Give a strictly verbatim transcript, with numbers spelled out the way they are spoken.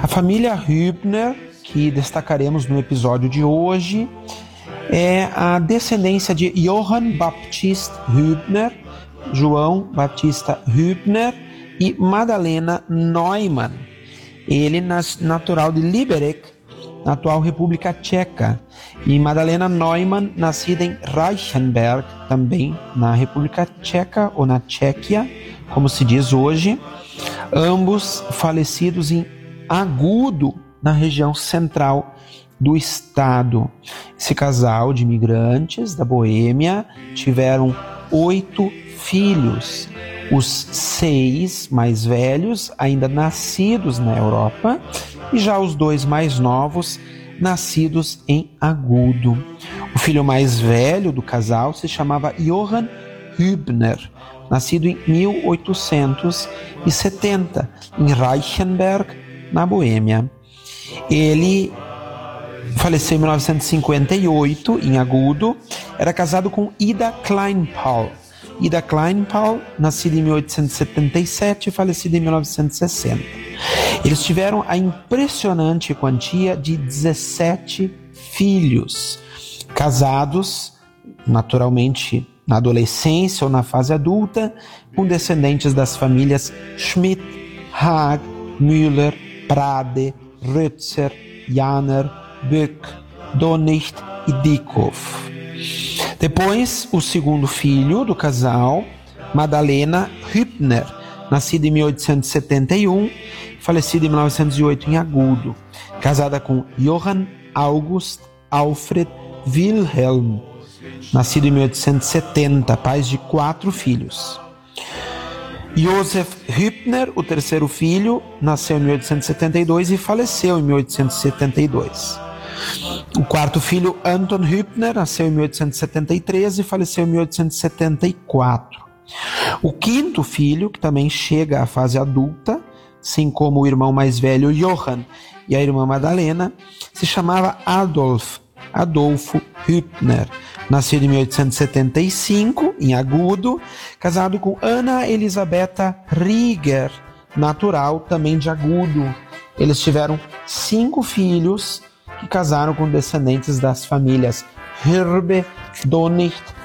A família Hübner, que destacaremos no episódio de hoje, é a descendência de Johann Baptist Hübner, João Batista Hübner e Madalena Neumann. Ele natural de Liberec, na atual República Tcheca, e Madalena Neumann, nascida em Reichenberg, também na República Tcheca ou na Tchequia, como se diz hoje, ambos falecidos em Agudo, na região central do estado. Esse casal de imigrantes da Boêmia tiveram oito filhos, os seis mais velhos ainda nascidos na Europa e já os dois mais novos nascidos em Agudo. O filho mais velho do casal se chamava Johann Hübner, nascido em mil oitocentos e setenta em Reichenberg, na Boêmia. Ele faleceu em mil novecentos e cinquenta e oito em Agudo. Era casado com Ida Kleinpaul. Ida Kleinpaul, nascida em mil oitocentos e setenta e sete e falecida em mil novecentos e sessenta. Eles tiveram a impressionante quantia de dezessete filhos, casados, naturalmente, na adolescência ou na fase adulta, com descendentes das famílias Schmidt, Haag, Müller, Prade, Rötzer, Janer, Böck, Donicht e Dickhoff. Depois, o segundo filho do casal, Madalena Hübner, nascida em mil oitocentos e setenta e um, falecida em mil novecentos e oito em Agudo, casada com Johann August Alfred Wilhelm, nascido em mil oitocentos e setenta, pais de quatro filhos. Josef Hübner, o terceiro filho, nasceu em mil oitocentos e setenta e dois e faleceu em mil oitocentos e setenta e dois. O quarto filho, Anton Hübner, nasceu em mil oitocentos e setenta e três e faleceu em mil oitocentos e setenta e quatro. O quinto filho, que também chega à fase adulta, assim como o irmão mais velho Johann e a irmã Madalena, se chamava Adolf, Adolfo Hübner, nascido em mil oitocentos e setenta e cinco, em Agudo, casado com Ana Elisabetta Rieger, natural também de Agudo. Eles tiveram cinco filhos que casaram com descendentes das famílias Herbe, Donicht,